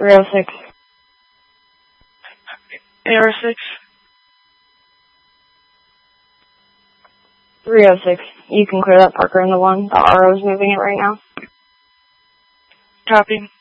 306. AR6. 306. You can clear that Parker in the 1. The RO is moving it right now. Copy.